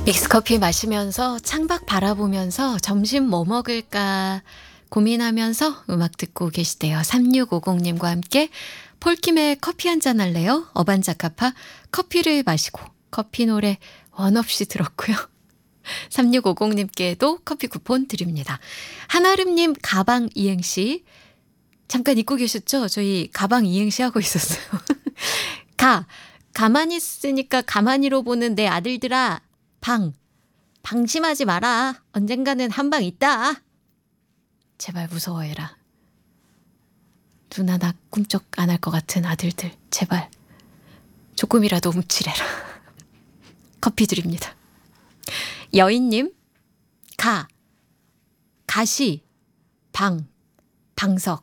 믹스커피 마시면서 창밖 바라보면서 점심 뭐 먹을까 고민하면서 음악 듣고 계시대요. 3650님과 함께 폴킴의 커피 한잔 할래요? 어반자카파 커피를 마시고 커피 노래 원 없이 들었고요. 3650님께도 커피 쿠폰 드립니다. 한아름님 가방 이행시 잠깐 잊고 계셨죠? 저희 가방 이행시 하고 있었어요. 가만히 있으니까 가만히로 보는 내 아들들아. 방심하지 마라. 언젠가는 한 방 있다. 제발 무서워해라. 눈 하나 꿈쩍 안 할 것 같은 아들들. 제발 조금이라도 움츠래라. 커피 드립니다. 여인님 가시 방석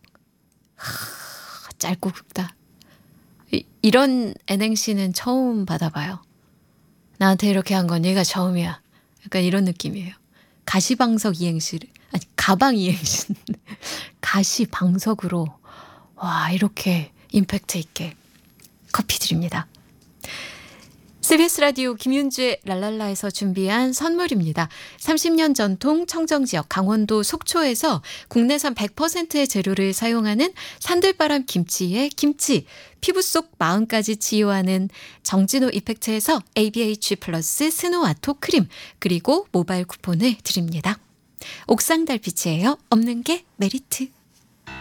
짧고 굵다. 이런 N행시는 처음 받아봐요. 나한테 이렇게 한 건 얘가 처음이야. 약간 이런 느낌이에요. 가시방석 이행시를 아니 가방 이행시 가시방석으로 와 이렇게 임팩트 있게 커피 드립니다. CBS 라디오 김윤주의 랄랄라에서 준비한 선물입니다. 30년 전통 청정지역 강원도 속초에서 국내산 100%의 재료를 사용하는 산들바람 김치의 김치, 피부 속 마음까지 치유하는 정진호 이펙트에서 ABH 플러스 스노아토 크림, 그리고 모바일 쿠폰을 드립니다. 옥상 달빛이에요. 없는 게 메리트.